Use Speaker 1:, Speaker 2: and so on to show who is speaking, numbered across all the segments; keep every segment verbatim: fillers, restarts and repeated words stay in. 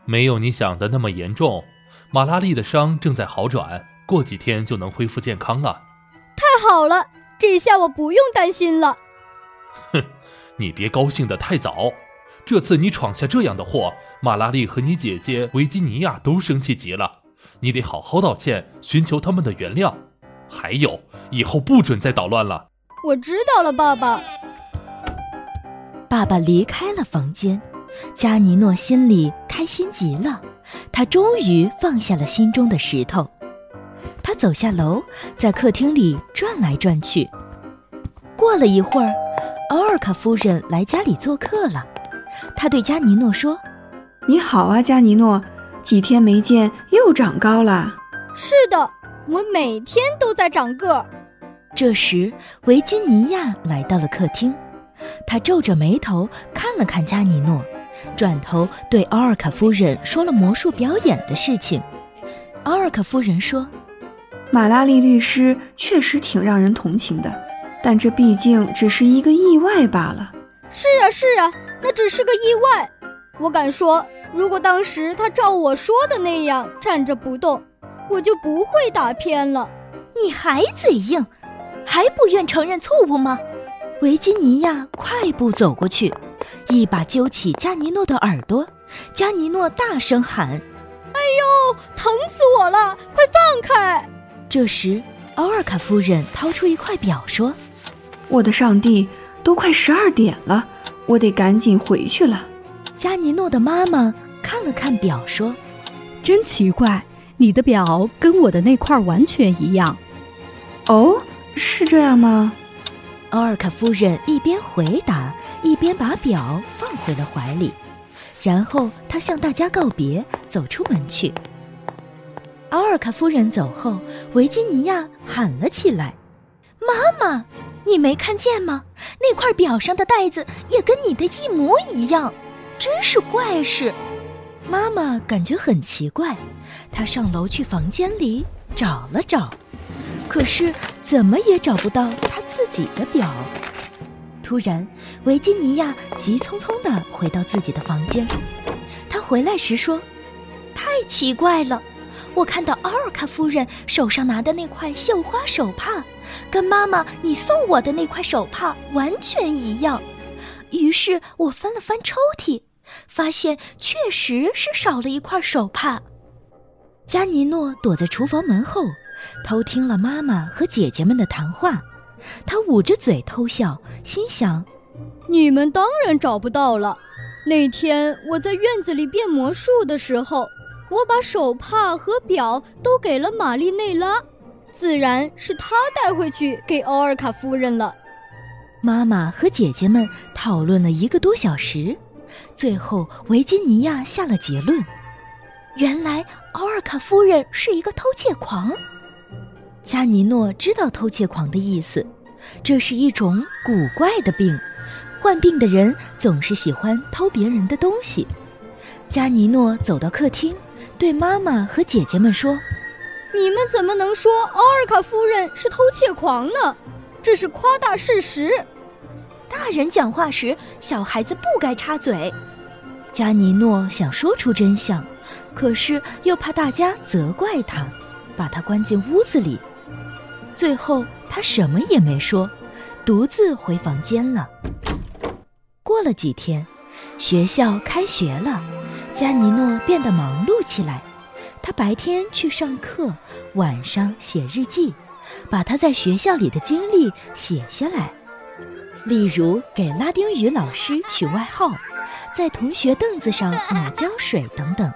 Speaker 1: 没有你想的那么严重，马拉丽的伤正在好转，过几天就能恢复健康了。
Speaker 2: 太好了，这下我不用担心了。
Speaker 1: 哼，你别高兴得太早。这次你闯下这样的祸，马拉丽和你姐姐维吉尼亚都生气极了，你得好好道歉，寻求他们的原谅。还有，以后不准再捣乱了。
Speaker 2: 我知道了，爸爸。
Speaker 3: 爸爸离开了房间，加尼诺心里开心极了，他终于放下了心中的石头。他走下楼，在客厅里转来转去。过了一会儿，奥尔卡夫人来家里做客了。他对加尼诺说：
Speaker 4: 你好啊，加尼诺，几天没见又长高了。
Speaker 2: 是的，我每天都在长个儿。
Speaker 3: 这时维吉尼亚来到了客厅，他皱着眉头看了看加尼诺，转头对奥尔卡夫人说了魔术表演的事情。奥尔卡夫人说：
Speaker 4: 马拉丽律师确实挺让人同情的，但这毕竟只是一个意外罢了。
Speaker 2: 是啊是啊，那只是个意外。我敢说，如果当时他照我说的那样站着不动，我就不会打偏了。
Speaker 3: 你还嘴硬，还不愿承认错误吗？维吉尼亚快步走过去，一把揪起加尼诺的耳朵。加尼诺大声喊：
Speaker 2: 哎呦，疼死我了，快放开！
Speaker 3: 这时奥尔卡夫人掏出一块表说：
Speaker 4: 我的上帝，都快十二点了，我得赶紧回去了。
Speaker 3: 加尼诺的妈妈看了看表说：
Speaker 5: 真奇怪，你的表跟我的那块完全一样。
Speaker 4: 哦，是这样吗？
Speaker 3: 奥尔卡夫人一边回答，一边把表放回了怀里，然后她向大家告别，走出门去。奥尔卡夫人走后，维吉尼亚喊了起来：妈妈，你没看见吗？那块表上的带子也跟你的一模一样，真是怪事。妈妈感觉很奇怪，她上楼去房间里找了找，可是怎么也找不到她自己的表。突然维吉尼亚急匆匆地回到自己的房间，她回来时说：太奇怪了，我看到奥尔卡夫人手上拿的那块绣花手帕跟妈妈你送我的那块手帕完全一样。于是我翻了翻抽屉，发现确实是少了一块手帕。加尼诺躲在厨房门后，偷听了妈妈和姐姐们的谈话。他捂着嘴偷笑，心想：
Speaker 2: 你们当然找不到了。那天我在院子里变魔术的时候，我把手帕和表都给了玛丽内拉，自然是她带回去给奥尔卡夫人了。
Speaker 3: 妈妈和姐姐们讨论了一个多小时，最后维吉尼亚下了结论：原来奥尔卡夫人是一个偷窃狂。加尼诺知道偷窃狂的意思，这是一种古怪的病，患病的人总是喜欢偷别人的东西。加尼诺走到客厅，对妈妈和姐姐们说：
Speaker 2: 你们怎么能说奥尔卡夫人是偷窃狂呢？这是夸大事实。
Speaker 3: 大人讲话时，小孩子不该插嘴。加尼诺想说出真相，可是又怕大家责怪他，把他关进屋子里。最后他什么也没说，独自回房间了。过了几天，学校开学了，加尼诺变得忙碌起来。他白天去上课，晚上写日记，把他在学校里的经历写下来，例如给拉丁语老师取外号，在同学凳子上抹胶水等等。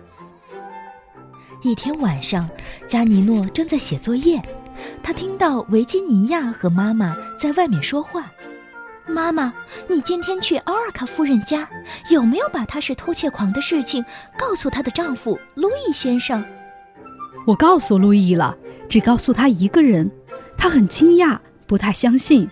Speaker 3: 一天晚上，加尼诺正在写作业，他听到维吉尼亚和妈妈在外面说话。妈妈，你今天去奥尔卡夫人家，有没有把她是偷窃狂的事情告诉她的丈夫路易先生？
Speaker 5: 我告诉路易了，只告诉他一个人。他很惊讶，不太相信，